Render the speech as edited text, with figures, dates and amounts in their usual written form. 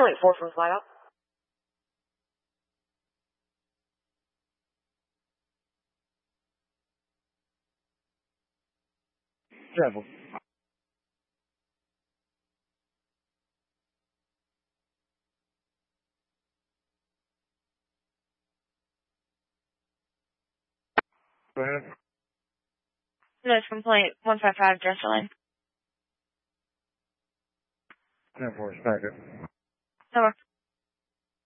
4 from flight out. Travel. Go ahead. Noise complaint 155 Dresser Lane. 10-4, stack it. Over.